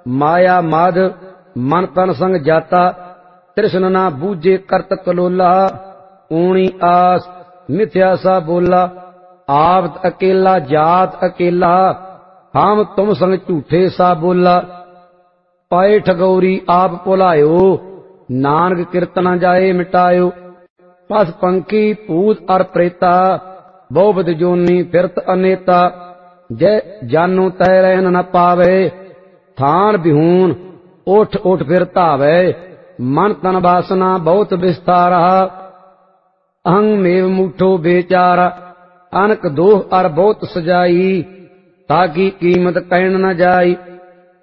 माया माध मन तन संग जाता, तृष्ण ना बूझे करत कलोला। ऊणी आस मिथ्या सा बोला, आप अकेला जात अकेला। हम तुम संग झूठे सा बोला, पाए ठगौरी आप भुलायो। नानक कीर्तन जाए मिटायो। पस पंखी भूत अर प्रेता, बहुविध जोनी फिरत अनेता। जय जानो तय रहन न पावे, थान बिहून उठ उठ फिर धावे। मन तन वासना बहुत विस्तारा, अहं मेव मूठो बेचारा। अनक दोह अर बहुत सजाई, ताकि कीमत कहन न जाई।